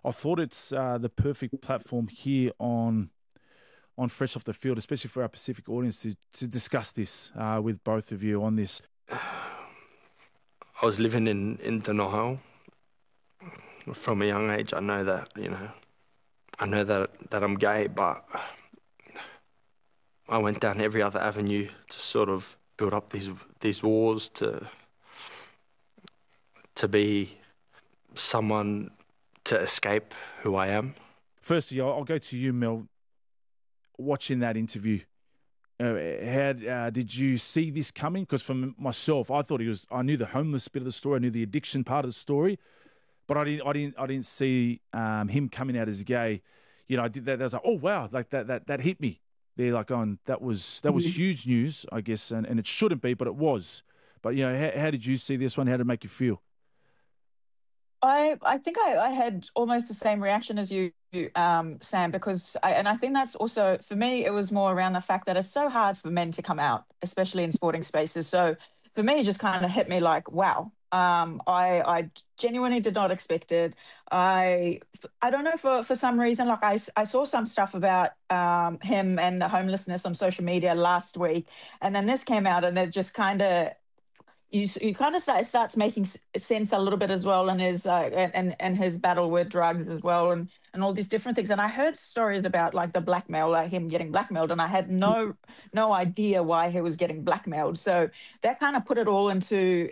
I thought it's the perfect platform here on Fresh Off the Field, especially for our Pacific audience, to discuss this with both of you on this. I was living in denial from a young age. I know that, I know that I'm gay, but I went down every other avenue to sort of build up these walls to be someone to escape who I am. Firstly, I'll go to you, Mel. Watching that interview, how did you see this coming? Because for myself, I knew the homeless bit of the story, I knew the addiction part of the story, but I didn't see him coming out as gay. I did that. I was like, oh wow, like that hit me. They're like, going, that was huge news, I guess, and it shouldn't be, but it was. But how did you see this one? How did it make you feel? I think I had almost the same reaction as you, Sam, because I think that's also, for me, it was more around the fact that it's so hard for men to come out, especially in sporting spaces. So for me, it just kind of hit me like, wow. I genuinely did not expect it. I don't know, for some reason, like I saw some stuff about him and the homelessness on social media last week, and then this came out, and it just kind of, you kind of starts making sense a little bit as well, and his and his battle with drugs as well, and all these different things. And I heard stories about like the blackmail, like him getting blackmailed, and I had no idea why he was getting blackmailed. So that kind of put it all into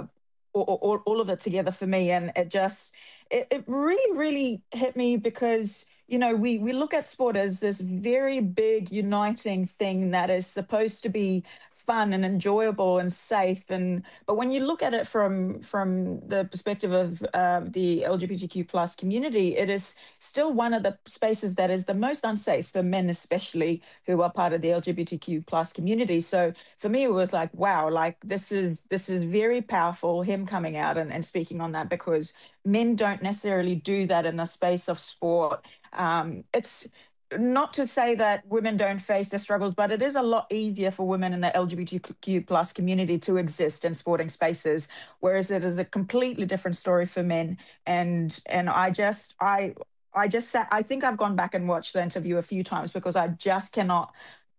all of it together for me, and it really hit me because we look at sport as this very big uniting thing that is supposed to be fun and enjoyable and safe, but when you look at it from the perspective of the LGBTQ plus community, it is still one of the spaces that is the most unsafe for men, especially who are part of the LGBTQ plus community. So for me, it was like, wow, like this is very powerful, him coming out and speaking on that, because men don't necessarily do that in the space of sport. It's not to say that women don't face their struggles, but it is a lot easier for women in the LGBTQ plus community to exist in sporting spaces, whereas it is a completely different story for men. And I think I've gone back and watched the interview a few times because I just cannot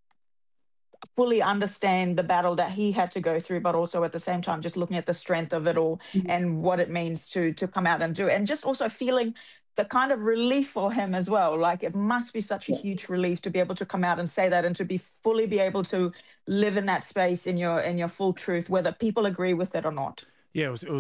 fully understand the battle that he had to go through, but also at the same time, just looking at the strength of it all and what it means to come out and do it. And just also feeling the kind of relief for him as well. Like it must be such a huge relief to be able to come out and say that, and to be able to live in that space in your full truth, whether people agree with it or not. Yeah, it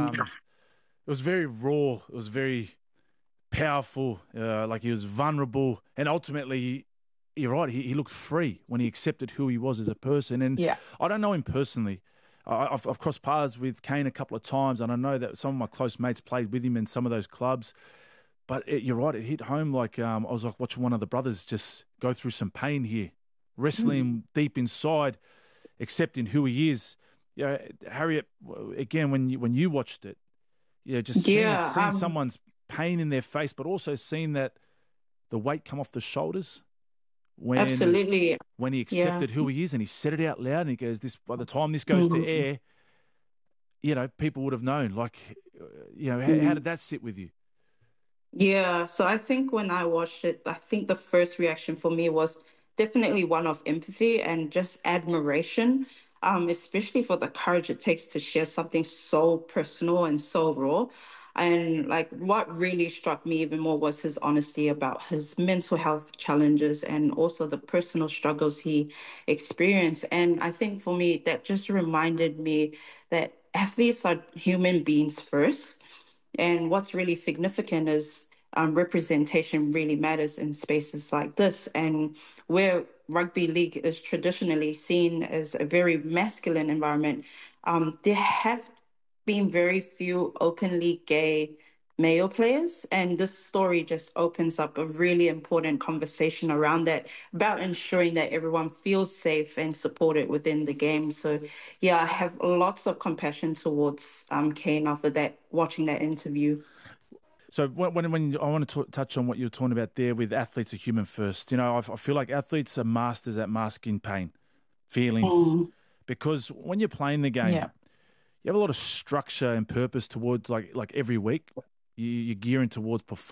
was very raw. It was very powerful. Like he was vulnerable, and ultimately, you're right. He looked free when he accepted who he was as a person. And yeah. I don't know him personally. I've crossed paths with Kane a couple of times, and I know that some of my close mates played with him in some of those clubs. But you're right, it hit home like I was like watching one of the brothers just go through some pain here, wrestling deep inside, accepting who he is. Harriet, again, when you watched it, just seeing someone's pain in their face, but also seeing that the weight come off the shoulders. Absolutely. When he accepted who he is and he said it out loud, and he goes, "This by the time this goes to air, people would have known." Like, how did that sit with you? Yeah, so I think when I watched it, I think the first reaction for me was definitely one of empathy and just admiration, especially for the courage it takes to share something so personal and so raw. And like what really struck me even more was his honesty about his mental health challenges and also the personal struggles he experienced. And I think for me, that just reminded me that athletes are human beings first. And what's really significant is representation really matters in spaces like this. And where rugby league is traditionally seen as a very masculine environment, there have been very few openly gay male players. And this story just opens up a really important conversation around that, about ensuring that everyone feels safe and supported within the game. So, yeah, I have lots of compassion towards Kane after that, watching that interview. So when I want to touch on what you were talking about there with athletes are human first. I feel like athletes are masters at masking pain, feelings, because when you're playing the game, you have a lot of structure and purpose towards like every week. You're gearing towards performance.